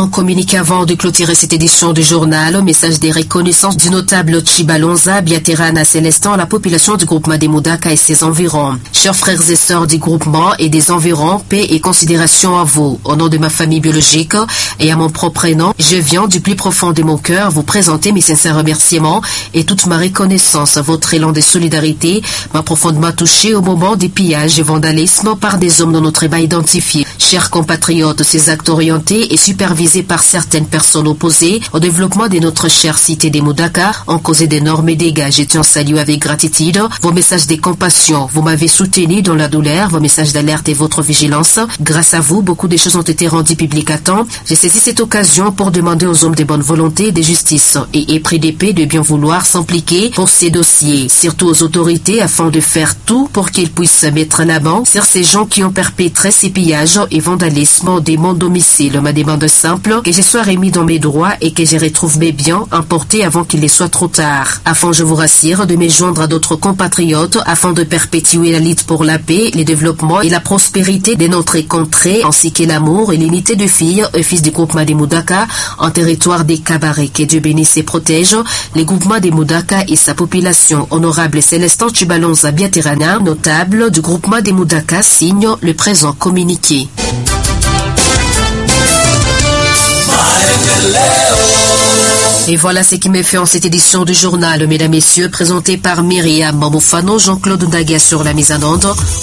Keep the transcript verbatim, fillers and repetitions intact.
présent communiqué avant de clôturer cette édition du journal au message des reconnaissances du notable Chibalonza Biaterana Célestin à la population du groupement des Moudaka et ses environs. Chers frères et sœurs du groupement et des environs, paix et considération à vous. Au nom de ma famille biologique et à mon propre nom, je viens du plus profond de mon cœur vous présenter mes sincères remerciements et toute ma reconnaissance. Votre élan de solidarité m'a profondément touché au moment des pillages et vandalismes par des hommes non autrement identifiés. Chers compatriotes, ces actes orientés et supervisés par certaines personnes opposées au développement de notre chère cité des Moudaka ont causé d'énormes dégâts. Je tiens à saluer avec gratitude vos messages de compassion. Vous m'avez soutenu dans la douleur, vos messages d'alerte et votre vigilance. Grâce à vous, beaucoup de choses ont été rendues publiques à temps. J'ai saisi cette occasion pour demander aux hommes de bonne volonté et de justice et épris d'épée de bien vouloir s'impliquer pour ces dossiers, surtout aux autorités afin de faire tout pour qu'ils puissent mettre en avant sur ces gens qui ont perpétré ces pillages et vandalisme de mon domicile. Ma demande simple, que je sois remis dans mes droits et que je retrouve mes biens emportés avant qu'il ne soit trop tard. Afin, je vous rassure, de me joindre à d'autres compatriotes afin de perpétuer la lutte pour la paix, le développement et la prospérité de notre contrée, ainsi que l'amour et l'unité de filles et fils du groupement des Moudaka en territoire des cabarets. Que Dieu bénisse et protège les groupements des Moudaka et sa population. Honorable Célestin Chibalonza Biaterana, notable du groupement des Moudaka, signe le présent communiqué. Et voilà ce qui me fait en cette édition du journal, mesdames et messieurs, présenté par Myriam Mamoufano, Jean-Claude Ndaga sur la mise en onde.